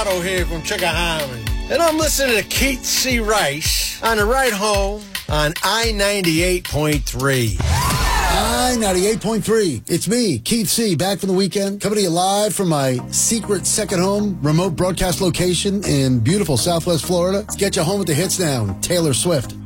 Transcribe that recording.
Otto here from Chickahominy. And I'm listening to Keith C. Rice on the ride home on I-98.3. I-98.3. It's me, Keith C., back from the weekend, coming to you live from my secret second home remote broadcast location in beautiful Southwest Florida. Let's get you home with the hits now, Taylor Swift.